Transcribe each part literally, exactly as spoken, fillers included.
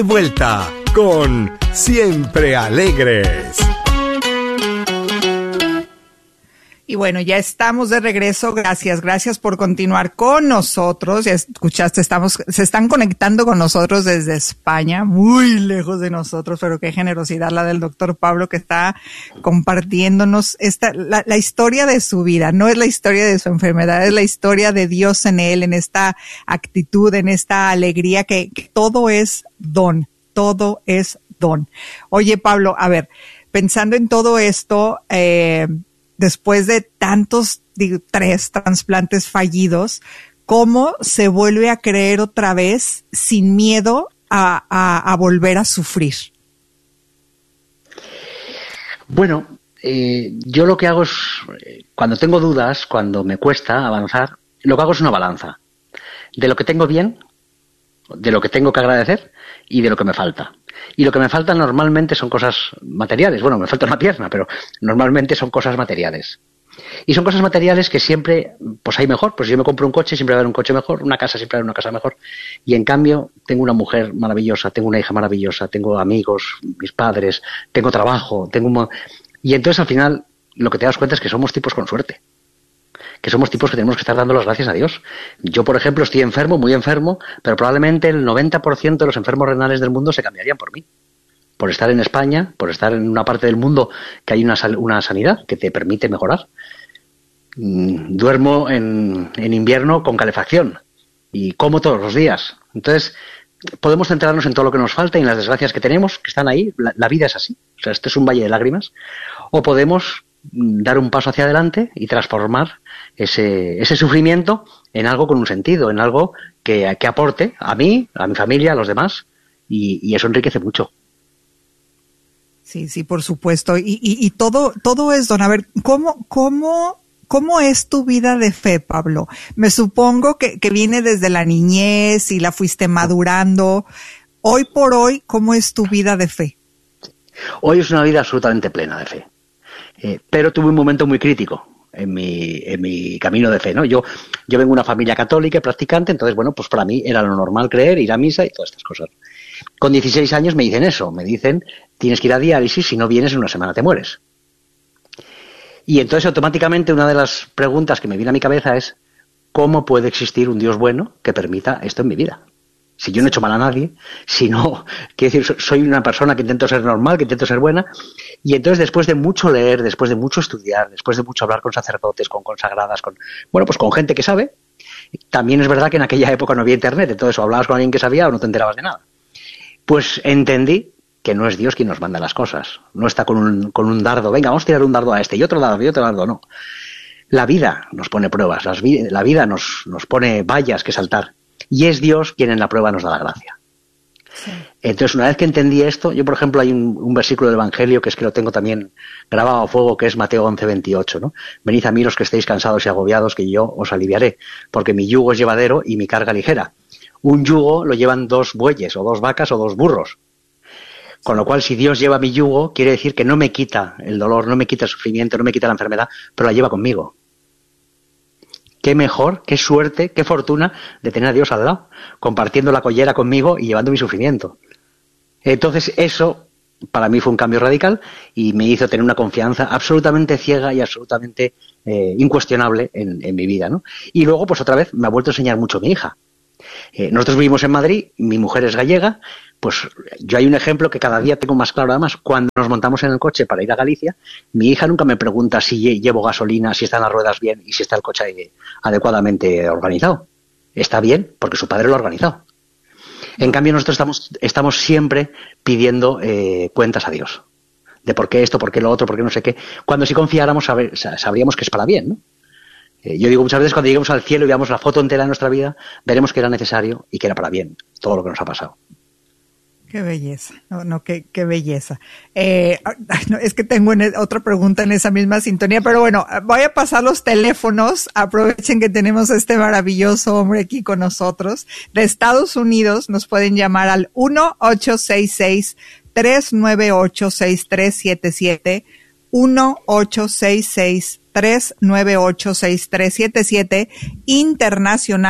Vuelta con Siempre Alegres. Y bueno, ya estamos de regreso. Gracias, gracias por continuar con nosotros. Ya escuchaste, estamos, se están conectando con nosotros desde España, muy lejos de nosotros, pero qué generosidad la del doctor Pablo, que está compartiéndonos esta, la, la historia de su vida. No es la historia de su enfermedad, es la historia de Dios en él, en esta actitud, en esta alegría, que, que todo es don, todo es don. Oye, Pablo, a ver, pensando en todo esto, eh, después de tantos, digo, tres trasplantes fallidos, ¿cómo se vuelve a creer otra vez sin miedo a, a, a volver a sufrir? Bueno, eh, yo lo que hago es, cuando tengo dudas, cuando me cuesta avanzar, lo que hago es una balanza de lo que tengo bien, de lo que tengo que agradecer y de lo que me falta. Y lo que me falta normalmente son cosas materiales. Bueno, me falta una pierna, pero normalmente son cosas materiales. Y son cosas materiales que siempre, pues hay mejor. Pues si yo me compro un coche, siempre va a haber un coche mejor, una casa siempre va a haber una casa mejor. Y en cambio, tengo una mujer maravillosa, tengo una hija maravillosa, tengo amigos, mis padres, tengo trabajo, tengo un... Y entonces al final lo que te das cuenta es que somos tipos con suerte. Que somos tipos que tenemos que estar dando las gracias a Dios. Yo, por ejemplo, estoy enfermo, muy enfermo, pero probablemente el noventa por ciento de los enfermos renales del mundo se cambiarían por mí. Por estar en España, por estar en una parte del mundo que hay una, una sanidad que te permite mejorar. Duermo en, en invierno con calefacción y como todos los días. Entonces, podemos centrarnos en todo lo que nos falta y en las desgracias que tenemos, que están ahí. La, la vida es así. O sea, esto es un valle de lágrimas. O podemos dar un paso hacia adelante y transformar ese, ese sufrimiento en algo con un sentido, en algo que, que aporte a mí, a mi familia, a los demás, y, y eso enriquece mucho. Sí, sí, por supuesto. Y, y, y todo, todo es don. A ver, ¿cómo, cómo, cómo es tu vida de fe, Pablo? Me supongo que, que viene desde la niñez y la fuiste madurando. Hoy por hoy, ¿cómo es tu vida de fe? Hoy es una vida absolutamente plena de fe. Eh, pero tuve un momento muy crítico en mi, en mi camino de fe, ¿no? Yo, yo vengo de una familia católica y practicante, entonces, bueno, pues para mí era lo normal creer, ir a misa y todas estas cosas. Con dieciséis años me dicen eso, me dicen, tienes que ir a diálisis, si no vienes en una semana te mueres. Y entonces automáticamente una de las preguntas que me viene a mi cabeza es, ¿cómo puede existir un Dios bueno que permita esto en mi vida? Si yo no he hecho mal a nadie, si no, quiero decir, soy una persona que intento ser normal, que intento ser buena, y entonces después de mucho leer, después de mucho estudiar, después de mucho hablar con sacerdotes, con consagradas, con, bueno, pues con gente que sabe, también es verdad que en aquella época no había internet, entonces o hablabas con alguien que sabía o no te enterabas de nada. Pues entendí que no es Dios quien nos manda las cosas, no está con un, con un dardo, venga, vamos a tirar un dardo a este, y otro dardo, y otro dardo, no. La vida nos pone pruebas, las vi- la vida nos, nos pone vallas que saltar. Y es Dios quien en la prueba nos da la gracia. Sí. Entonces, una vez que entendí esto, yo, por ejemplo, hay un, un versículo del Evangelio que es que lo tengo también grabado a fuego, que es Mateo once veintiocho, ¿no? Venid a mí los que estéis cansados y agobiados, que yo os aliviaré, porque mi yugo es llevadero y mi carga ligera. Un yugo lo llevan dos bueyes, o dos vacas, o dos burros. Con lo cual, si Dios lleva mi yugo, quiere decir que no me quita el dolor, no me quita el sufrimiento, no me quita la enfermedad, pero la lleva conmigo. Qué mejor, qué suerte, qué fortuna de tener a Dios al lado, compartiendo la collera conmigo y llevando mi sufrimiento. Entonces eso para mí fue un cambio radical y me hizo tener una confianza absolutamente ciega y absolutamente eh, incuestionable en, en mi vida, ¿no? Y luego, pues otra vez, me ha vuelto a enseñar mucho mi hija. Eh, nosotros vivimos en Madrid, mi mujer es gallega, pues yo hay un ejemplo que cada día tengo más claro. Además, cuando nos montamos en el coche para ir a Galicia, mi hija nunca me pregunta si llevo gasolina, si están las ruedas bien y si está el coche adecuadamente organizado. Está bien porque su padre lo ha organizado. En cambio, nosotros estamos, estamos siempre pidiendo eh, cuentas a Dios. De por qué esto, por qué lo otro, por qué no sé qué. Cuando si confiáramos saber, sabríamos que es para bien, ¿no? Eh, yo digo muchas veces, cuando lleguemos al cielo y veamos la foto entera de nuestra vida, veremos que era necesario y que era para bien todo lo que nos ha pasado. Qué belleza, no, no, qué, qué belleza. Eh, no, es que tengo en, otra pregunta en esa misma sintonía, pero bueno, voy a pasar los teléfonos. Aprovechen que tenemos a este maravilloso hombre aquí con nosotros. De Estados Unidos nos pueden llamar al uno ocho seis seis, tres nueve ocho, seis tres siete siete, uno ocho seis seis, tres nueve ocho, seis tres siete siete, internacional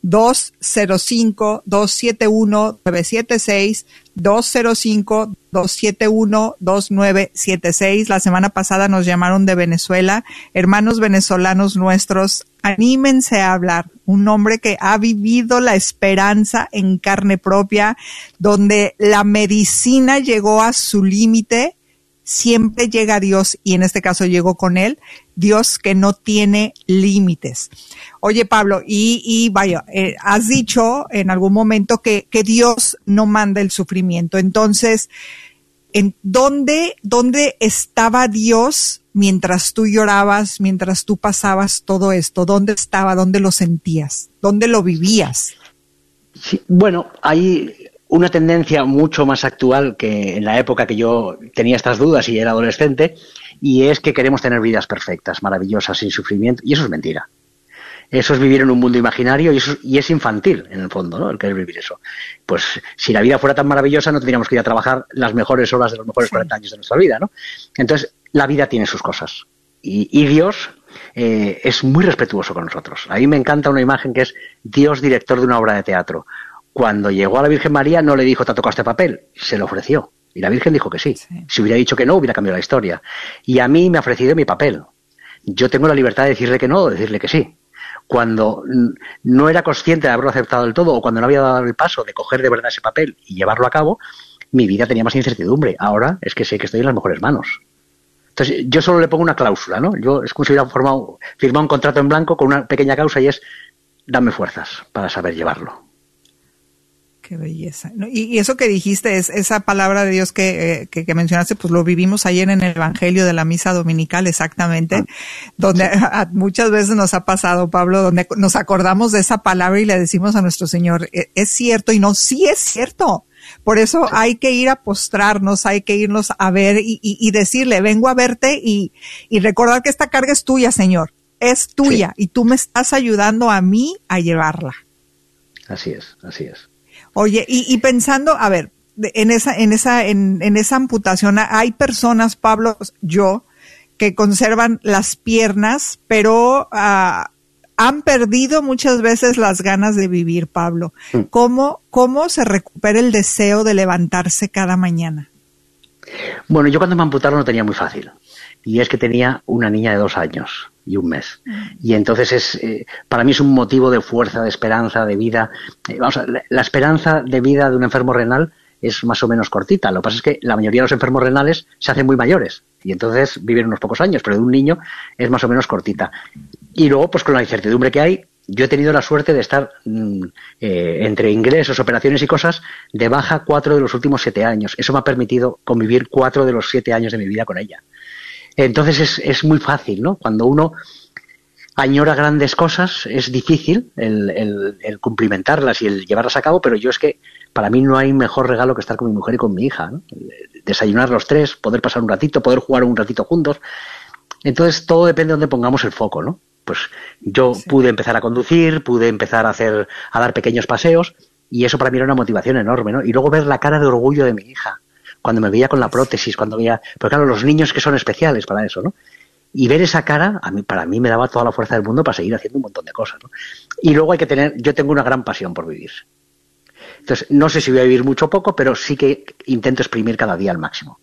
dos cero cinco, dos siete uno, nueve siete seis, dos cero cinco, dos siete uno, dos nueve siete seis. La semana pasada nos llamaron de Venezuela. Hermanos venezolanos nuestros, anímense a hablar. Un hombre que ha vivido la esperanza en carne propia, donde la medicina llegó a su límite. Siempre llega Dios, y en este caso llegó con él, Dios que no tiene límites. Oye, Pablo, y, y vaya, eh, has dicho en algún momento que, que Dios no manda el sufrimiento. Entonces, ¿en dónde, dónde estaba Dios mientras tú llorabas, mientras tú pasabas todo esto? ¿Dónde estaba? ¿Dónde lo sentías? ¿Dónde lo vivías? Sí, bueno, hay una tendencia mucho más actual que en la época que yo tenía estas dudas y era adolescente, y es que queremos tener vidas perfectas, maravillosas, sin sufrimiento, y eso es mentira. Eso es vivir en un mundo imaginario y, eso, y es infantil, en el fondo, ¿no? El querer vivir eso. Pues si la vida fuera tan maravillosa, no tendríamos que ir a trabajar las mejores horas de los mejores sí. cuarenta años de nuestra vida, ¿no? Entonces, la vida tiene sus cosas. Y, y Dios eh, es muy respetuoso con nosotros. A mí me encanta una imagen que es Dios director de una obra de teatro. Cuando llegó a la Virgen María no le dijo, te ha tocado este papel, se lo ofreció. Y la Virgen dijo que sí. sí. Si hubiera dicho que no, hubiera cambiado la historia. Y a mí me ha ofrecido mi papel. Yo tengo la libertad de decirle que no o decirle que sí. Cuando no era consciente de haberlo aceptado del todo, o cuando no había dado el paso de coger de verdad ese papel y llevarlo a cabo, mi vida tenía más incertidumbre. Ahora es que sé que estoy en las mejores manos. Entonces, yo solo le pongo una cláusula, ¿no? Yo es como si hubiera formado, firmado un contrato en blanco con una pequeña cláusula y es, dame fuerzas para saber llevarlo. Qué belleza. Y, y eso que dijiste, es esa palabra de Dios que, eh, que, que mencionaste, pues lo vivimos ayer en el Evangelio de la Misa Dominical, exactamente, ah, donde sí. a, a, muchas veces nos ha pasado, Pablo, donde nos acordamos de esa palabra y le decimos a nuestro Señor, es cierto, y no, sí es cierto. Por eso sí. hay que ir a postrarnos, hay que irnos a ver y, y, y decirle, vengo a verte y, y recordar que esta carga es tuya, Señor, es tuya, sí. y tú me estás ayudando a mí a llevarla. Así es, así es. Oye, y, y pensando, a ver, en esa, en esa, en, en esa amputación, hay personas, Pablo, yo, que conservan las piernas, pero uh, han perdido muchas veces las ganas de vivir, Pablo. ¿Cómo, cómo se recupera el deseo de levantarse cada mañana? Bueno, yo cuando me amputaron lo tenía muy fácil. Y es que tenía una niña de dos años y un mes. Y entonces es eh, para mí es un motivo de fuerza, de esperanza, de vida. Eh, vamos a, la, la esperanza de vida de un enfermo renal es más o menos cortita. Lo que pasa es que la mayoría de los enfermos renales se hacen muy mayores y entonces viven unos pocos años, pero de un niño es más o menos cortita. Y luego, pues con la incertidumbre que hay, yo he tenido la suerte de estar mmm, eh, entre ingresos, operaciones y cosas de baja cuatro de los últimos siete años. Eso me ha permitido convivir cuatro de los siete años de mi vida con ella. Entonces es, es muy fácil, ¿no? Cuando uno añora grandes cosas es difícil el, el, el cumplimentarlas y el llevarlas a cabo, pero yo es que para mí no hay mejor regalo que estar con mi mujer y con mi hija, ¿no? Desayunar los tres, poder pasar un ratito, poder jugar un ratito juntos. Entonces todo depende de dónde pongamos el foco, ¿no? Pues yo sí. pude empezar a conducir, pude empezar a hacer, a dar pequeños paseos y eso para mí era una motivación enorme, ¿no? Y luego ver la cara de orgullo de mi hija cuando me veía con la prótesis, cuando veía, pero claro, los niños que son especiales para eso, ¿no? Y ver esa cara, a mí, para mí me daba toda la fuerza del mundo para seguir haciendo un montón de cosas, ¿no? Y luego hay que tener, yo tengo una gran pasión por vivir. Entonces, no sé si voy a vivir mucho o poco, pero sí que intento exprimir cada día al máximo.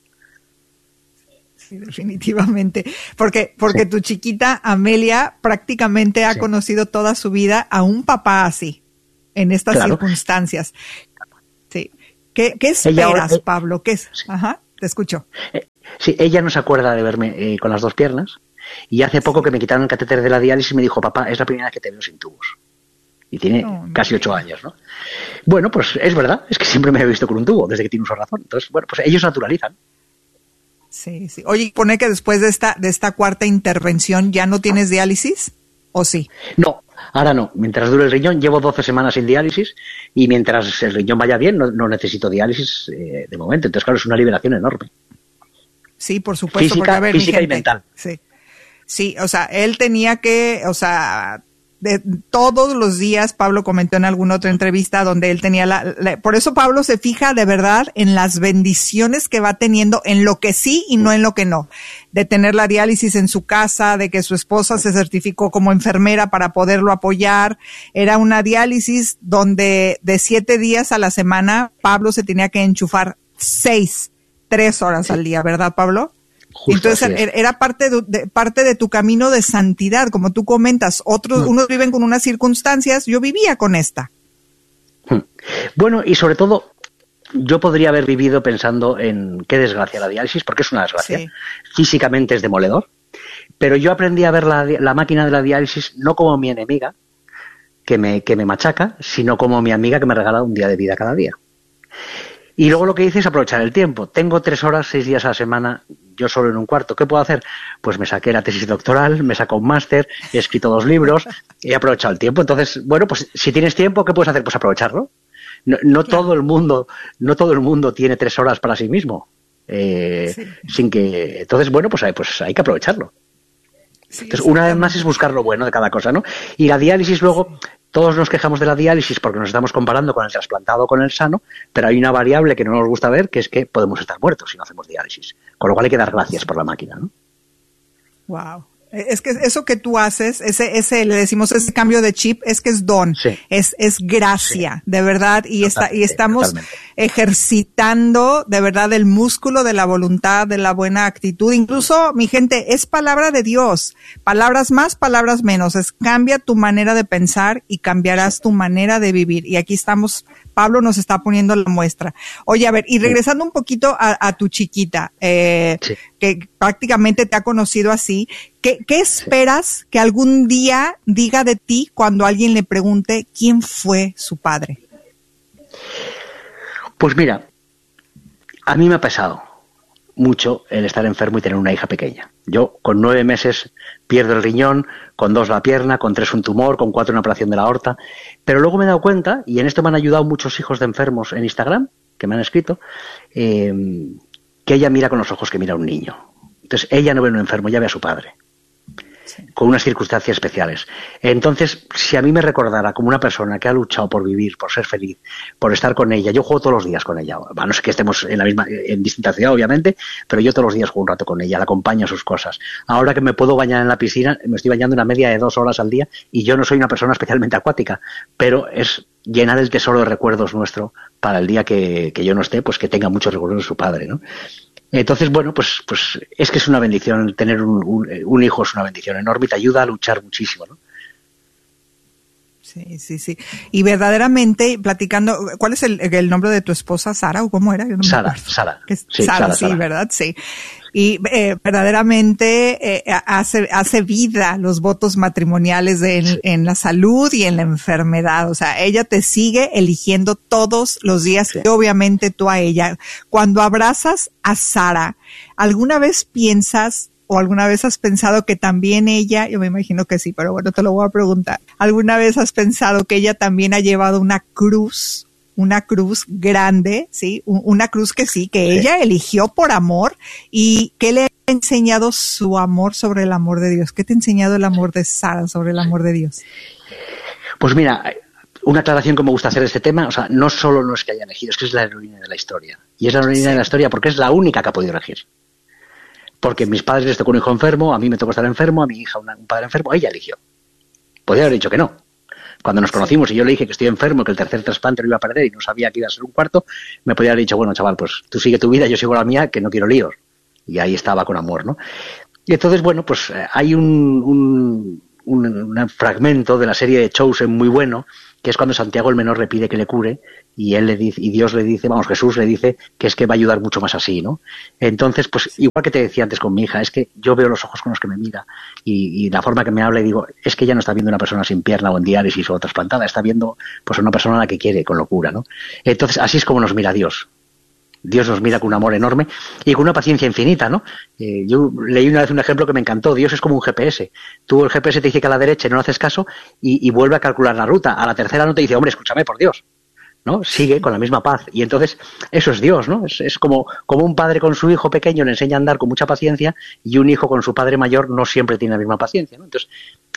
Sí, definitivamente. Porque, porque sí. tu chiquita Amelia prácticamente ha sí. conocido toda su vida a un papá así, en estas claro. circunstancias. Sí. ¿Qué, qué esperas, ahora, eh, Pablo? ¿Qué es? Sí. Ajá, te escucho. Eh, sí, ella no se acuerda de verme eh, con las dos piernas y hace poco que me quitaron el catéter de la diálisis y me dijo, papá, es la primera vez que te veo sin tubos. Y tiene oh, casi ocho años, ¿no? Bueno, pues es verdad, es que siempre me he visto con un tubo desde que tiene uso de razón. Entonces, bueno, pues ellos naturalizan. Sí, sí. Oye, ¿pone que después de esta, de esta cuarta intervención ya no tienes diálisis? ¿O sí? No. Ahora no, mientras dure el riñón, llevo doce semanas sin diálisis y mientras el riñón vaya bien no, no necesito diálisis eh, de momento. Entonces, claro, es una liberación enorme. Sí, por supuesto. Física, porque, a ver, física mi gente, y mental. Sí. Sí, o sea, él tenía que, o sea, de todos los días. Pablo comentó en alguna otra entrevista donde él tenía la, la, por eso Pablo se fija de verdad en las bendiciones que va teniendo, en lo que sí y no en lo que no. De tener la diálisis en su casa, de que su esposa se certificó como enfermera para poderlo apoyar. Era una diálisis donde de siete días a la semana Pablo se tenía que enchufar seis, tres horas sí. al día, ¿verdad, Pablo? Justo. Entonces era parte de, de, parte de tu camino de santidad, como tú comentas. Otros, mm. unos viven con unas circunstancias, yo vivía con esta. Bueno, y sobre todo, yo podría haber vivido pensando en qué desgracia la diálisis, porque es una desgracia. Sí. Físicamente es demoledor, pero yo aprendí a ver la, la máquina de la diálisis no como mi enemiga, que me, que me machaca, sino como mi amiga que me regala un día de vida cada día. Y luego lo que hice es aprovechar el tiempo. Tengo tres horas, seis días a la semana, yo solo en un cuarto. ¿Qué puedo hacer? Pues me saqué la tesis doctoral, me saco un máster, he escrito dos libros, he aprovechado el tiempo. Entonces, bueno, pues si tienes tiempo, ¿qué puedes hacer? Pues aprovecharlo. No, no claro. todo el mundo, no todo el mundo tiene tres horas para sí mismo. Eh, sí. Sin que, entonces, bueno, pues hay, pues hay que aprovecharlo. Sí, entonces, una vez más es buscar lo bueno de cada cosa, ¿no? Y la diálisis luego, todos nos quejamos de la diálisis porque nos estamos comparando con el trasplantado, con el sano, pero hay una variable que no nos gusta ver, que es que podemos estar muertos si no hacemos diálisis. Con lo cual hay que dar gracias por la máquina, ¿no? Wow. Es que eso que tú haces, ese, ese, le decimos ese cambio de chip, es que es don, sí. es, es gracia, sí. de verdad, y está, y estamos totalmente. ejercitando de verdad el músculo de la voluntad, de la buena actitud. Incluso, mi gente, es palabra de Dios. Palabras más, palabras menos. Es cambia tu manera de pensar y cambiarás tu manera de vivir. Y aquí estamos, Pablo nos está poniendo la muestra. Oye, a ver, y regresando un poquito a, a tu chiquita, eh, sí. que prácticamente te ha conocido así, ¿qué, qué esperas sí. que algún día diga de ti cuando alguien le pregunte quién fue su padre? Pues mira, a mí me ha pesado mucho el estar enfermo y tener una hija pequeña. Yo con nueve meses pierdo el riñón, con dos la pierna, con tres un tumor, con cuatro una operación de la aorta, pero luego me he dado cuenta, y en esto me han ayudado muchos hijos de enfermos en Instagram, que me han escrito, eh, que ella mira con los ojos que mira un niño. Entonces ella no ve a un enfermo, ella ve a su padre, sí. con unas circunstancias especiales. Entonces, si a mí me recordara como una persona que ha luchado por vivir, por ser feliz, por estar con ella, yo juego todos los días con ella, a no ser que estemos en la misma, en distinta ciudad, obviamente, pero yo todos los días juego un rato con ella, la acompaño a sus cosas. Ahora que me puedo bañar en la piscina, me estoy bañando una media de dos horas al día, y yo no soy una persona especialmente acuática, pero es llenar el tesoro de recuerdos nuestro para el día que, que yo no esté, pues que tenga muchos recuerdos de su padre, ¿no? Entonces, bueno, pues, pues es que es una bendición, tener un, un, un hijo es una bendición enorme y te ayuda a luchar muchísimo, ¿no? Sí, sí, sí. Y verdaderamente, platicando, ¿cuál es el, el nombre de tu esposa? ¿Sara o cómo era? Yo no Sara, Sara. Sí, Sara, Sara, sí, Sara. ¿Verdad? Sí. Y eh, verdaderamente eh, hace, hace vida los votos matrimoniales de, en, sí. en la salud y en la enfermedad. O sea, ella te sigue eligiendo todos los días sí. y obviamente tú a ella. Cuando abrazas a Sara, ¿alguna vez piensas o alguna vez has pensado que también ella, yo me imagino que sí, pero bueno, te lo voy a preguntar, ¿alguna vez has pensado que ella también ha llevado una cruz, una cruz grande, sí, una cruz que sí, que sí. ella eligió por amor? ¿Y qué le ha enseñado su amor sobre el amor de Dios? ¿Qué te ha enseñado el amor de Sara sobre el amor de Dios? Pues mira, una aclaración que me gusta hacer de este tema, o sea, no solo no es que haya elegido, es que es la heroína de la historia. Y es la heroína sí. de la historia porque es la única que ha podido elegir. Porque mis padres les tocó un hijo enfermo, a mí me tocó estar enfermo, a mi hija una, un padre enfermo, ella eligió. Podría haber dicho que no. Cuando nos conocimos y yo le dije que estoy enfermo, que el tercer trasplante lo iba a perder y no sabía que iba a ser un cuarto, me podría haber dicho, bueno, chaval, pues tú sigue tu vida, yo sigo la mía, que no quiero líos. Y ahí estaba con amor, ¿no? Y entonces, bueno, pues hay un, un, un, un fragmento de la serie de Chosen muy bueno, que es cuando Santiago el menor le pide que le cure y él le dice, y Dios le dice, vamos, Jesús le dice que es que va a ayudar mucho más así, ¿no? Entonces, pues igual que te decía antes con mi hija, es que yo veo los ojos con los que me mira y, y la forma que me habla y digo, es que ella no está viendo una persona sin pierna o en diálisis o trasplantada, está viendo pues una persona a la que quiere con locura, ¿no? Entonces, así es como nos mira Dios. Dios nos mira con un amor enorme y con una paciencia infinita, ¿no? Eh, yo leí una vez un ejemplo que me encantó. Dios es como un G P S. Tú el G P S te dice que a la derecha y no le haces caso y, y vuelve a calcular la ruta. A la tercera no te dice, hombre, escúchame, por Dios, ¿no? Sigue con la misma paz. Y entonces eso es Dios, ¿no? Es, es como, como un padre con su hijo pequeño le enseña a andar con mucha paciencia y un hijo con su padre mayor no siempre tiene la misma paciencia, ¿no? Entonces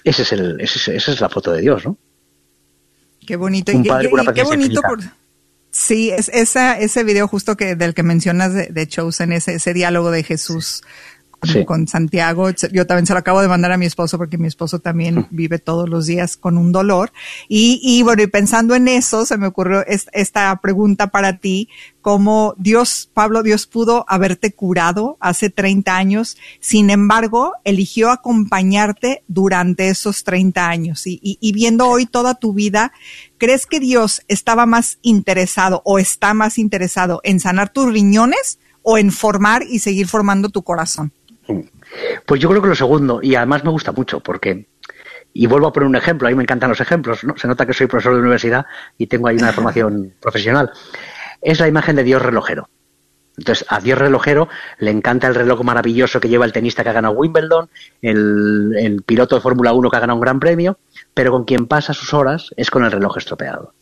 ese es el, ese, esa es la foto de Dios, ¿no? Qué bonito. Un y, padre y, con una y qué bonito paciencia por... Sí, es, esa, ese video justo que del que mencionas de, de Chosen, ese, ese diálogo de Jesús con, sí. con Santiago, yo también se lo acabo de mandar a mi esposo porque mi esposo también mm. vive todos los días con un dolor. Y, y bueno, y pensando en eso, se me ocurrió esta, esta pregunta para ti, cómo Dios, Pablo, Dios pudo haberte curado hace treinta años, sin embargo, eligió acompañarte durante esos treinta años. Y, y, y viendo hoy toda tu vida, ¿crees que Dios estaba más interesado o está más interesado en sanar tus riñones o en formar y seguir formando tu corazón? Pues yo creo que lo segundo, y además me gusta mucho, porque, y vuelvo a poner un ejemplo, a mí me encantan los ejemplos, ¿no? Se nota que soy profesor de universidad y tengo ahí una formación profesional. Es la imagen de Dios relojero. Entonces, a Dios relojero le encanta el reloj maravilloso que lleva el tenista que ha ganado Wimbledon, el, el piloto de Fórmula uno que ha ganado un gran premio, pero con quien pasa sus horas es con el reloj estropeado.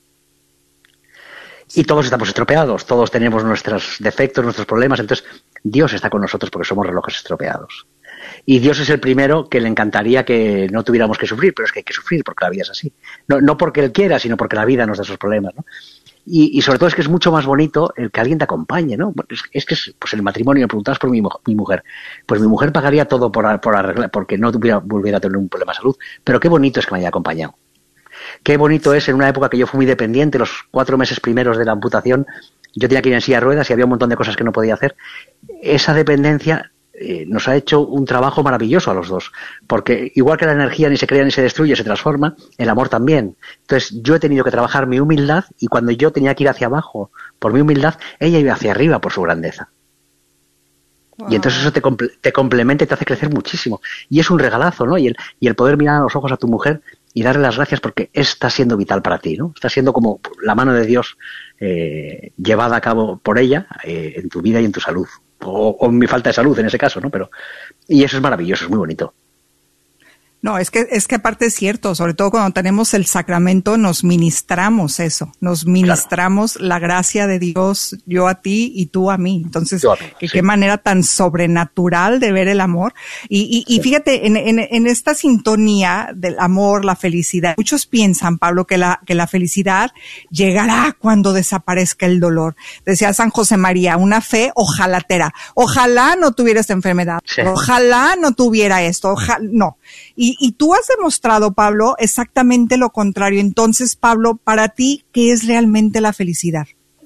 Y todos estamos estropeados, todos tenemos nuestros defectos, nuestros problemas, entonces Dios está con nosotros porque somos relojes estropeados. Y Dios es el primero que le encantaría que no tuviéramos que sufrir, pero es que hay que sufrir porque la vida es así. No, no porque Él quiera, sino porque la vida nos da esos problemas, ¿no? Y, y sobre todo es que es mucho más bonito el que alguien te acompañe, ¿no? Es, es que es, pues el matrimonio, me preguntabas por mi, mi mujer, pues mi mujer pagaría todo por, por arreglar, porque no tuviera, volviera a tener un problema de salud, pero qué bonito es que me haya acompañado. Qué bonito es en una época que yo fui muy dependiente, los cuatro meses primeros de la amputación, yo tenía que ir en silla de ruedas y había un montón de cosas que no podía hacer. Esa dependencia eh, nos ha hecho un trabajo maravilloso a los dos, porque igual que la energía ni se crea ni se destruye, se transforma, el amor también. Entonces yo he tenido que trabajar mi humildad y cuando yo tenía que ir hacia abajo por mi humildad, ella iba hacia arriba por su grandeza. Wow. Y entonces eso te, comple- te complementa y te hace crecer muchísimo. Y es un regalazo, ¿no? Y el, y el poder mirar a los ojos a tu mujer y darle las gracias porque está siendo vital para ti, ¿no? Está siendo como la mano de Dios eh, llevada a cabo por ella eh, en tu vida y en tu salud. O, o en mi falta de salud en ese caso, ¿no? Pero y eso es maravilloso, es muy bonito. No, es que, es que aparte es cierto, sobre todo cuando tenemos el sacramento, nos ministramos eso, nos ministramos claro. La gracia de Dios, yo a ti y tú a mí. Entonces, a mí, que, sí. Qué manera tan sobrenatural de ver el amor. Y, y, sí. y fíjate, en, en, en esta sintonía del amor, la felicidad, muchos piensan, Pablo, que la, que la felicidad llegará cuando desaparezca el dolor. Decía San José María, una fe ojalatera. Ojalá no tuviera esta enfermedad, sí. Ojalá no tuviera esto, ojalá, no. Y, y tú has demostrado, Pablo, exactamente lo contrario. Entonces, Pablo, para ti, ¿qué es realmente la felicidad?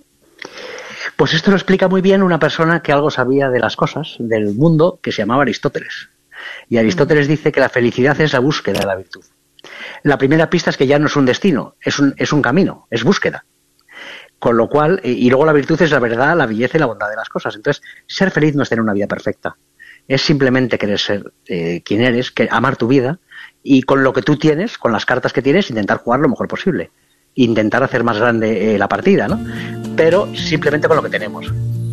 Pues esto lo explica muy bien una persona que algo sabía de las cosas, del mundo, que se llamaba Aristóteles. Y Aristóteles mm. dice que la felicidad es la búsqueda de la virtud. La primera pista es que ya no es un destino, es un, es un camino, es búsqueda. Con lo cual, y luego la virtud es la verdad, la belleza y la bondad de las cosas. Entonces, ser feliz no es tener una vida perfecta. Es simplemente querer ser eh, quien eres, que amar tu vida y con lo que tú tienes, con las cartas que tienes, intentar jugar lo mejor posible. Intentar hacer más grande eh, la partida, ¿no? Pero simplemente con lo que tenemos.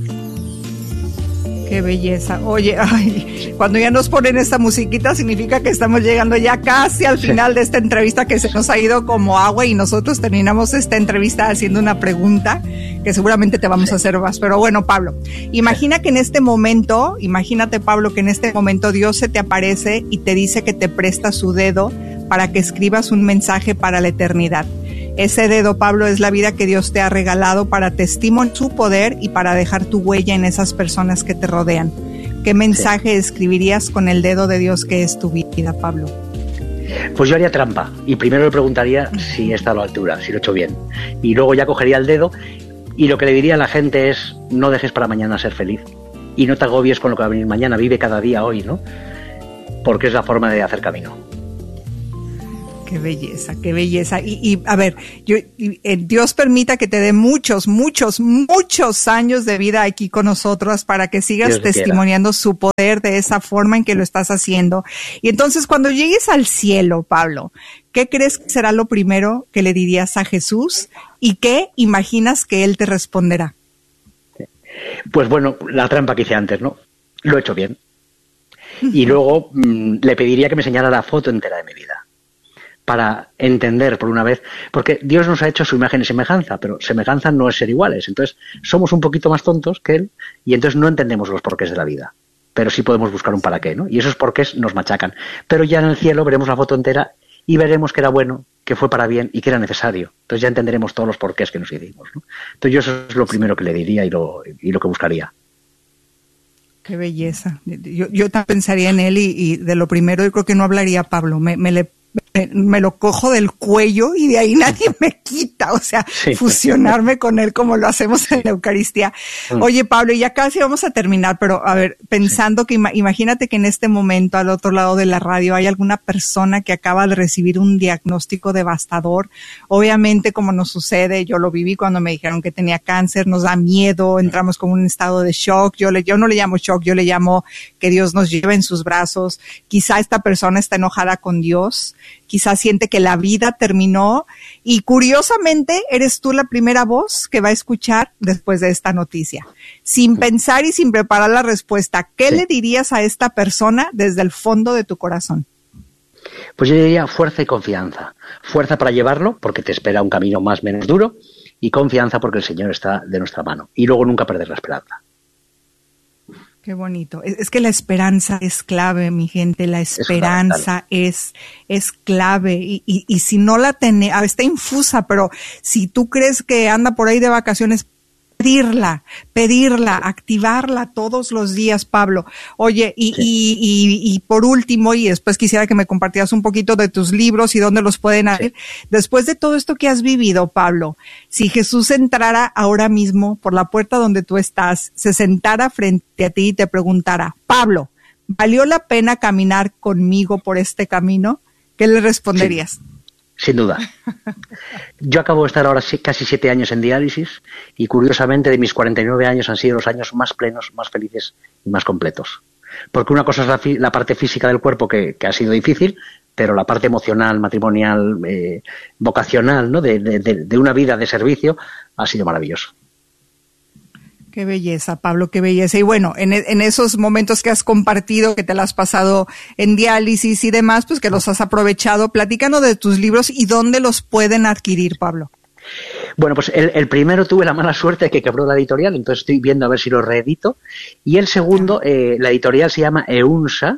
Qué belleza. Oye, ay, cuando ya nos ponen esta musiquita significa que estamos llegando ya casi al final sí. de esta entrevista que se nos ha ido como agua y nosotros terminamos esta entrevista haciendo una pregunta que seguramente te vamos sí. a hacer más. Pero bueno, Pablo, imagina que en este momento, imagínate, Pablo, que en este momento Dios se te aparece y te dice que te presta su dedo para que escribas un mensaje para la eternidad. Ese dedo, Pablo, es la vida que Dios te ha regalado para testimoniar su poder y para dejar tu huella en esas personas que te rodean. ¿Qué mensaje sí. escribirías con el dedo de Dios que es tu vida, Pablo? Pues yo haría trampa y primero le preguntaría si está a la altura, si lo he hecho bien. Y luego ya cogería el dedo y lo que le diría a la gente es no dejes para mañana ser feliz y no te agobies con lo que va a venir mañana, vive cada día hoy, ¿no? Porque es la forma de hacer camino. Qué belleza, qué belleza. Y, y a ver, yo, y, eh, Dios permita que te dé muchos, muchos, muchos años de vida aquí con nosotros para que sigas Dios testimoniando quiera. Su poder de esa forma en que lo estás haciendo. Y entonces cuando llegues al cielo, Pablo, ¿qué crees que será lo primero que le dirías a Jesús? ¿Y qué imaginas que Él te responderá? Pues bueno, la trampa que hice antes, ¿no? Lo he hecho bien. Y luego mmm, le pediría que me enseñara la foto entera de mi vida. Para entender por una vez, porque Dios nos ha hecho su imagen y semejanza, pero semejanza no es ser iguales, entonces somos un poquito más tontos que Él y entonces no entendemos los porqués de la vida. pero sí podemos buscar un para qué, ¿no? Y esos porqués nos machacan. Pero ya en el cielo veremos la foto entera y veremos que era bueno, que fue para bien y que era necesario. Entonces ya entenderemos todos los porqués que nos hicimos, ¿no? Entonces yo eso es lo primero que le diría y lo, y lo que buscaría. Qué belleza. Yo, yo también pensaría en él y, y de lo primero yo creo que no hablaría Pablo. Me, me le me lo cojo del cuello y de ahí nadie me quita, o sea, sí. fusionarme con él como lo hacemos en la Eucaristía. Oye, Pablo, y ya casi vamos a terminar, pero a ver, pensando que ima- imagínate que en este momento al otro lado de la radio hay alguna persona que acaba de recibir un diagnóstico devastador. Obviamente, como nos sucede, yo lo viví cuando me dijeron que tenía cáncer, nos da miedo, entramos como en un estado de shock. Yo le, yo no le llamo shock, yo le llamo que Dios nos lleve en sus brazos. Quizá esta persona está enojada con Dios. Quizás siente que la vida terminó y curiosamente eres tú la primera voz que va a escuchar después de esta noticia. Sin pensar y sin preparar la respuesta, ¿qué sí. le dirías a esta persona desde el fondo de tu corazón? Pues yo diría fuerza y confianza. Fuerza para llevarlo porque te espera un camino más o menos duro y confianza porque el Señor está de nuestra mano. Y luego nunca perder la esperanza. Qué bonito. Es, es que la esperanza es clave, mi gente. La esperanza es, es clave. Y, y, y si no la tenés, está infusa, pero si tú crees que anda por ahí de vacaciones, pedirla, pedirla, activarla todos los días, Pablo. Oye, y, sí. y, y, y por último, y después quisiera que me compartieras un poquito de tus libros y dónde los pueden hacer. Sí. Después de todo esto que has vivido, Pablo, si Jesús entrara ahora mismo por la puerta donde tú estás, se sentara frente a ti y te preguntara, Pablo, ¿valió la pena caminar conmigo por este camino? ¿Qué le responderías? Sí. Sin duda. Yo acabo de estar ahora casi siete años en diálisis y curiosamente de mis cuarenta y nueve años han sido los años más plenos, más felices y más completos. Porque una cosa es la, la parte física del cuerpo que, que ha sido difícil, pero la parte emocional, matrimonial, eh, vocacional, ¿no? de, de, de una vida de servicio ha sido maravilloso. Qué belleza, Pablo, qué belleza. Y bueno, en, en esos momentos que has compartido, que te las has pasado en diálisis y demás, pues que los has aprovechado, platícanos de tus libros y dónde los pueden adquirir, Pablo. Bueno, pues el, el primero tuve la mala suerte de que quebró la editorial, entonces estoy viendo a ver si lo reedito. Y el segundo, eh, la editorial se llama EUNSA,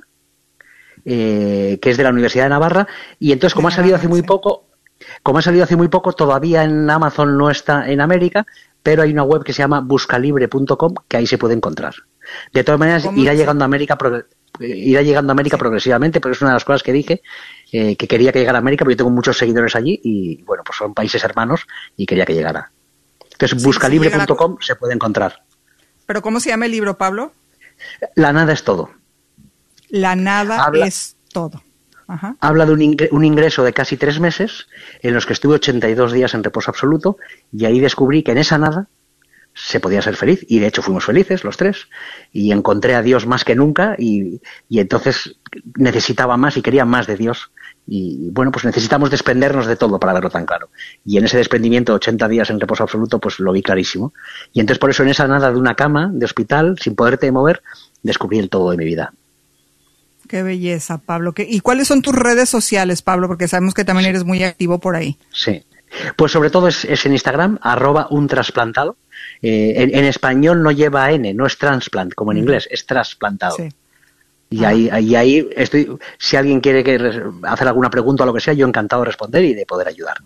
eh, que es de la Universidad de Navarra, y entonces como ha salido hace muy poco, como ha salido hace muy poco, todavía en Amazon no está en América, pero hay una web que se llama buscalibre punto com que ahí se puede encontrar. De todas maneras, irá llegando a América, irá llegando a América progresivamente, pero es una de las cosas que dije, eh, que quería que llegara a América, porque yo tengo muchos seguidores allí y, bueno, pues son países hermanos y quería que llegara. Entonces, sí, buscalibre punto com sí, se puede encontrar. ¿Pero cómo se llama el libro, Pablo? La nada es todo. La nada Habla... es todo. Ajá. Habla de un, ingre- un ingreso de casi tres meses en los que estuve ochenta y dos días en reposo absoluto y ahí descubrí que en esa nada se podía ser feliz y de hecho fuimos felices los tres y encontré a Dios más que nunca y, y entonces necesitaba más y quería más de Dios y bueno, pues necesitamos desprendernos de todo para verlo tan claro y en ese desprendimiento de ochenta días en reposo absoluto pues lo vi clarísimo y entonces por eso en esa nada de una cama de hospital sin poderte mover descubrí el todo de mi vida. Qué belleza, Pablo. ¿Y cuáles son tus redes sociales, Pablo? Porque sabemos que también eres muy activo por ahí. Sí. Pues sobre todo es, es en Instagram, arroba un trasplantado. Eh, en, en español no lleva N, no es transplant, como en inglés, es trasplantado. Sí. Y ah. ahí, ahí, ahí estoy, si alguien quiere que hacer alguna pregunta o lo que sea, yo encantado de responder y de poder ayudar.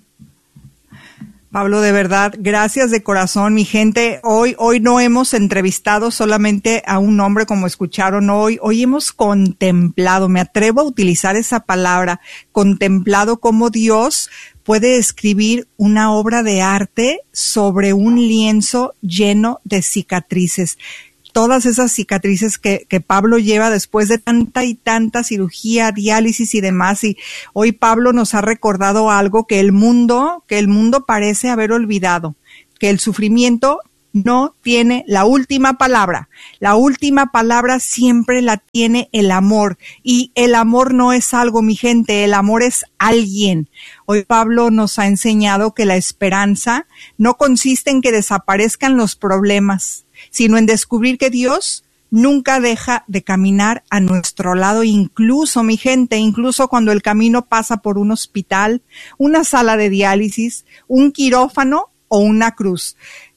Pablo, de verdad, gracias de corazón, mi gente. Hoy, hoy no hemos entrevistado solamente a un hombre como escucharon hoy. Hoy hemos contemplado, me atrevo a utilizar esa palabra, contemplado cómo Dios puede escribir una obra de arte sobre un lienzo lleno de cicatrices. Todas esas cicatrices que, que Pablo lleva después de tanta y tanta cirugía, diálisis y demás. Y hoy Pablo nos ha recordado algo que el mundo, que el mundo parece haber olvidado, que el sufrimiento no tiene la última palabra. La última palabra siempre la tiene el amor. Y el amor no es algo, mi gente, el amor es alguien. Hoy Pablo nos ha enseñado que la esperanza no consiste en que desaparezcan los problemas, sino en descubrir que Dios nunca deja de caminar a nuestro lado, incluso, mi gente, incluso cuando el camino pasa por un hospital, una sala de diálisis, un quirófano o una cruz.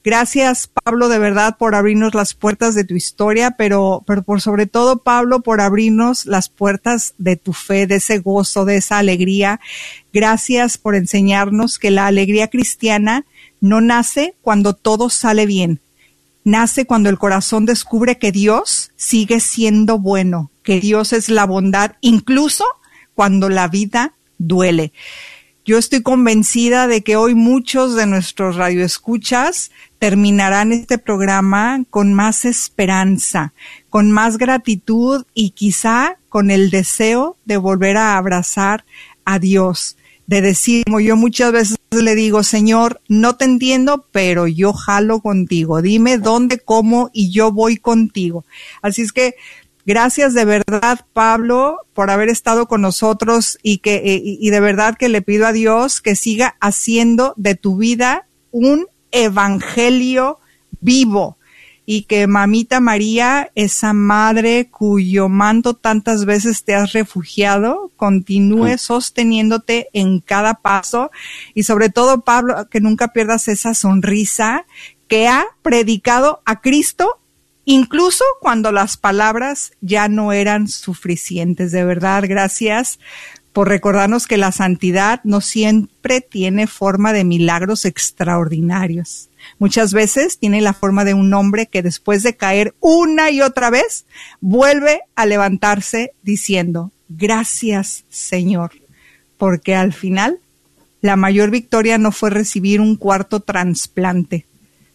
Gracias, Pablo, de verdad, por abrirnos las puertas de tu historia, pero, pero por sobre todo, Pablo, por abrirnos las puertas de tu fe, de ese gozo, de esa alegría. Gracias por enseñarnos que la alegría cristiana no nace cuando todo sale bien. Nace cuando el corazón descubre que Dios sigue siendo bueno, que Dios es la bondad, incluso cuando la vida duele. Yo estoy convencida de que hoy muchos de nuestros radioescuchas terminarán este programa con más esperanza, con más gratitud y quizá con el deseo de volver a abrazar a Dios, de decir, como yo muchas veces le digo, Señor, no te entiendo, pero yo jalo contigo. Dime dónde, cómo y yo voy contigo. Así es que gracias de verdad, Pablo, por haber estado con nosotros y que y, y de verdad que le pido a Dios que siga haciendo de tu vida un evangelio vivo y que Mamita María, esa madre cuyo manto tantas veces te has refugiado, continúe sosteniéndote en cada paso y sobre todo, Pablo, que nunca pierdas esa sonrisa que ha predicado a Cristo incluso cuando las palabras ya no eran suficientes. De verdad, gracias por recordarnos que la santidad no siempre tiene forma de milagros extraordinarios. Muchas veces tiene la forma de un hombre que después de caer una y otra vez, vuelve a levantarse diciendo, gracias, Señor, porque al final la mayor victoria no fue recibir un cuarto trasplante,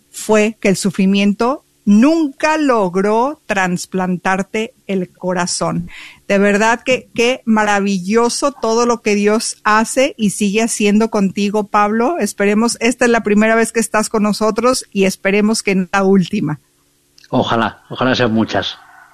fue que el sufrimiento nunca logró trasplantarte el corazón. De verdad que qué maravilloso todo lo que Dios hace y sigue haciendo contigo, Pablo. Esperemos, esta es la primera vez que estás con nosotros y esperemos que no la última. Ojalá, ojalá sean muchas.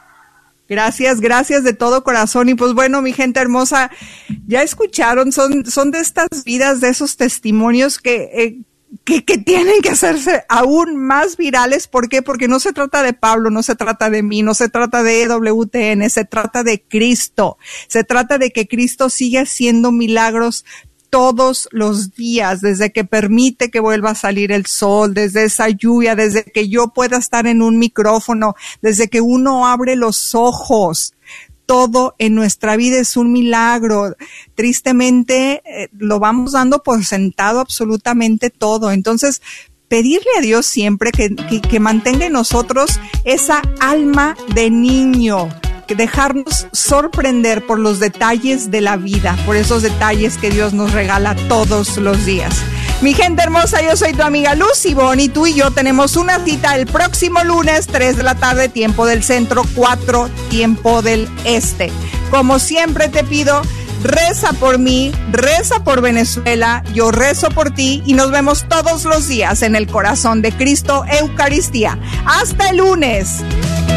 Gracias, gracias de todo corazón. Y pues bueno, mi gente hermosa, ya escucharon, son, son de estas vidas, de esos testimonios que... Eh, Que, que tienen que hacerse aún más virales. ¿Por qué? Porque no se trata de Pablo, no se trata de mí, no se trata de E W T N, se trata de Cristo. Se trata de que Cristo sigue haciendo milagros todos los días, desde que permite que vuelva a salir el sol, desde esa lluvia, desde que yo pueda estar en un micrófono, desde que uno abre los ojos. Todo en nuestra vida es un milagro. Tristemente, eh, lo vamos dando por sentado absolutamente todo. Entonces, pedirle a Dios siempre que, que, que mantenga en nosotros esa alma de niño, que dejarnos sorprender por los detalles de la vida, por esos detalles que Dios nos regala todos los días. Mi gente hermosa, yo soy tu amiga Lucy Bonnie, tú y yo tenemos una cita el próximo lunes, tres de la tarde, tiempo del centro, cuatro, tiempo del este. Como siempre te pido, reza por mí, reza por Venezuela, yo rezo por ti y nos vemos todos los días en el corazón de Cristo Eucaristía. Hasta el lunes.